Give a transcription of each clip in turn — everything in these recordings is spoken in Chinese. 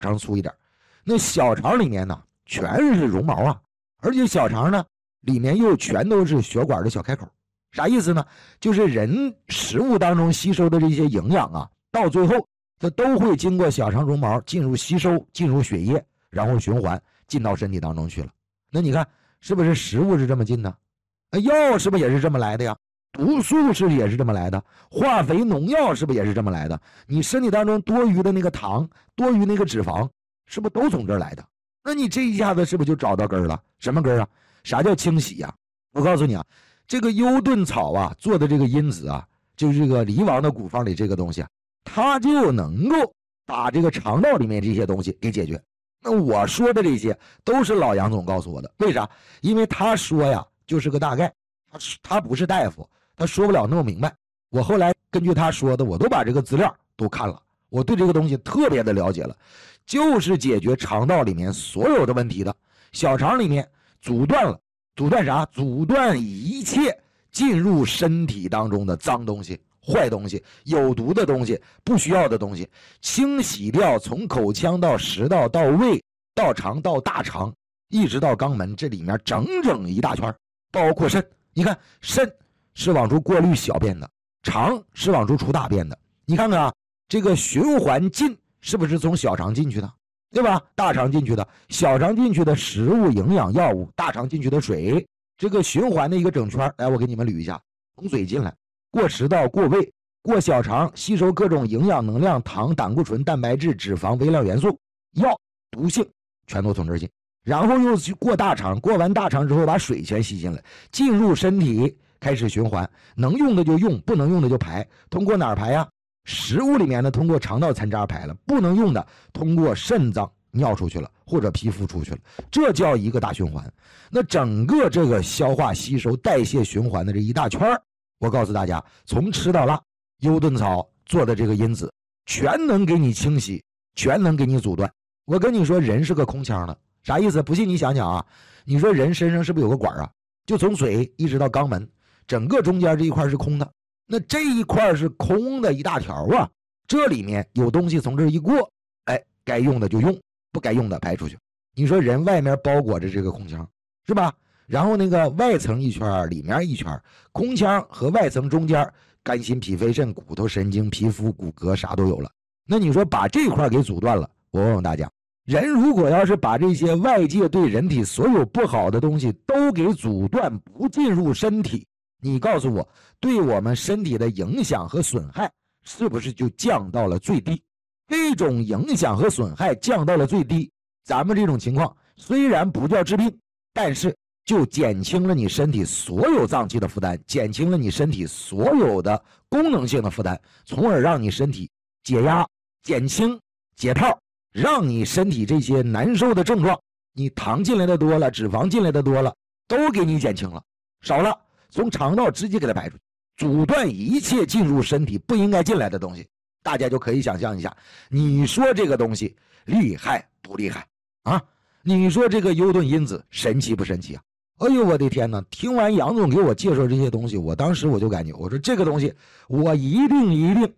肠粗一点。那小肠里面呢全是绒毛啊，而且小肠呢里面又全都是血管的小开口。啥意思呢？就是人食物当中吸收的这些营养啊，到最后它都会经过小肠绒毛进入吸收，进入血液，然后循环进到身体当中去了。那你看是不是食物是这么进的？药是不是也是这么来的呀？毒素是不是也是这么来的？化肥农药是不是也是这么来的？你身体当中多余的那个糖，多余那个脂肪，是不是都从这儿来的？那你这一下子是不是就找到根了？什么根啊？啥叫清洗呀？我告诉你啊，这个优盾草啊做的这个因子啊，就是这个梨王的古方里这个东西啊，它就能够把这个肠道里面这些东西给解决。那我说的这些都是老杨总告诉我的，为啥？因为他说呀就是个大概，他不是大夫，他说不了那么明白。我后来根据他说的，我都把这个资料都看了，我对这个东西特别的了解了，就是解决肠道里面所有的问题的。小肠里面阻断了，阻断啥？阻断一切进入身体当中的脏东西、坏东西、有毒的东西、不需要的东西，清洗掉从口腔到食道到胃到肠到大肠一直到肛门，这里面整整一大圈，包括肾。你看肾是往出过滤小便的，肠是往出出大便的。你看看啊，这个循环进是不是从小肠进去的，对吧？大肠进去的，小肠进去的食物营养药物，大肠进去的水，这个循环的一个整圈。来，我给你们捋一下，从嘴进来，过食道，过胃，过小肠，吸收各种营养能量、糖、胆固醇、蛋白质、脂肪、微量元素、药、毒性，全都从这儿进。然后又去过大肠，过完大肠之后把水全吸进来，进入身体开始循环，能用的就用，不能用的就排。通过哪儿排呀？食物里面呢通过肠道残渣排了，不能用的通过肾脏尿出去了，或者皮肤出去了，这叫一个大循环。那整个这个消化吸收代谢循环的这一大圈，我告诉大家，从吃到拉，优盾草做的这个因子全能给你清洗，全能给你阻断。我跟你说，人是个空腔的，啥意思？不信你想想啊，你说人身上是不是有个管啊？就从嘴一直到肛门，整个中间这一块是空的，那这一块是空的一大条啊，这里面有东西从这一过，该用的就用，不该用的排出去。你说人外面包裹着这个空腔是吧？然后那个外层一圈，里面一圈，空腔和外层中间肝心脾肺肾骨头神经皮肤骨骼啥都有了。那你说把这块给阻断了，我问问大家，人如果要是把这些外界对人体所有不好的东西都给阻断，不进入身体，你告诉我，对我们身体的影响和损害是不是就降到了最低？这种影响和损害降到了最低，咱们这种情况虽然不叫治病，但是就减轻了你身体所有脏器的负担，减轻了你身体所有的功能性的负担，从而让你身体解压、减轻、解套，让你身体这些难受的症状，你糖进来的多了，脂肪进来的多了，都给你减轻了，少了，从肠道直接给它排出去，阻断一切进入身体不应该进来的东西。大家就可以想象一下，你说这个东西厉害不厉害啊？你说这个优盾因子神奇不神奇啊？哎呦我的天哪，听完杨总给我介绍这些东西，我当时我就感觉，我说这个东西我一定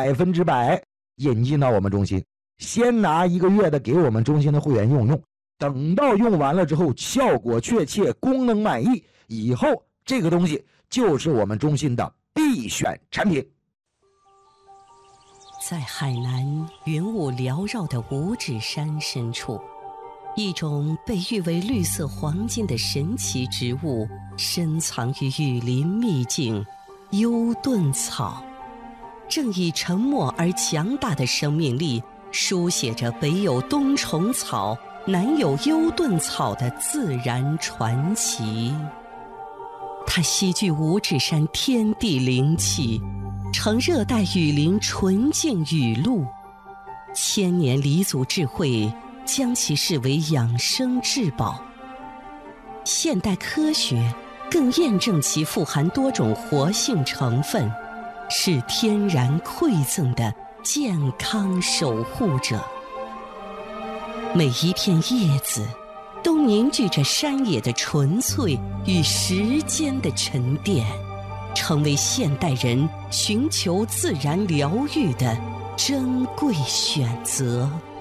100%引进到我们中心，先拿1个月的给我们中心的会员用，等到用完了之后效果确切，功能满意，以后这个东西就是我们中心的必选产品。 在海南云雾缭绕的五指山深处，一种被誉为绿色黄金的神奇植物深藏于雨林秘境——优盾草，正以沉默而强大的生命力书写着北有冬虫草，南有优盾草的自然传奇。它吸聚五指山天地灵气，成热带雨林纯净雨露，千年黎祖智慧将其视为养生至宝。现代科学更验证其富含多种活性成分，是天然馈赠的健康守护者。每一片叶子都凝聚着山野的纯粹与时间的沉淀，成为现代人寻求自然疗愈的珍贵选择。